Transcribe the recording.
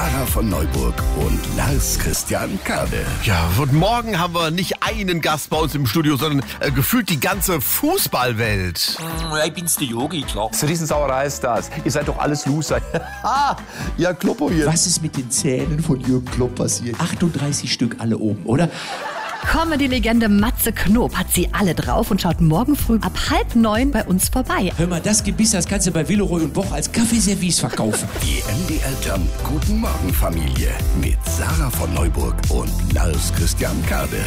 Sarah von Neuburg und Lars Christian Kade. Ja, und morgen haben wir nicht einen Gast bei uns im Studio, sondern gefühlt die ganze Fußballwelt. Ja, ich bin's, der Yogi, klar. So Riesensauerei ist das. Ihr seid doch alles Loser. Ja, Kloppo hier. Was ist mit den Zähnen von Jürgen Klopp passiert? 38 Stück alle oben, oder? Comedy-Legende Matze Knob hat sie alle drauf und schaut morgen früh ab 8:30 bei uns vorbei. Hör mal, das Gebiss, das kannst du bei Villeroy und Boch als Kaffeeservice verkaufen. Die MDR Jump Guten Morgen Familie mit Sarah von Neuburg und Lars Christian Kade.